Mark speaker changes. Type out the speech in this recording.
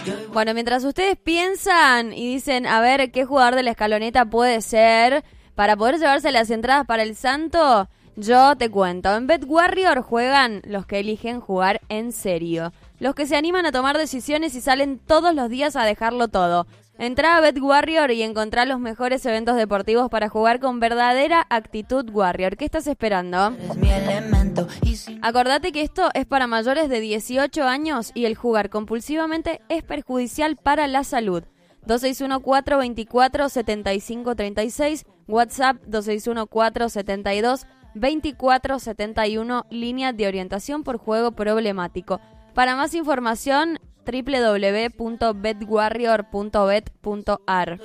Speaker 1: Bueno, mientras ustedes piensan y dicen, a ver, ¿qué jugador de la escaloneta puede ser para poder llevarse las entradas para el Santo? Yo te cuento, en BetWarrior juegan los que eligen jugar en serio. Los que se animan a tomar decisiones y salen todos los días a dejarlo todo. Entrá a BetWarrior y encontrá los mejores eventos deportivos para jugar con verdadera actitud Warrior. ¿Qué estás esperando? Acordate que esto es para mayores de 18 años y el jugar compulsivamente es perjudicial para la salud. 2614-24-7536, WhatsApp 2614-72-2471, línea de orientación por juego problemático. Para más información, www.betwarrior.bet.ar.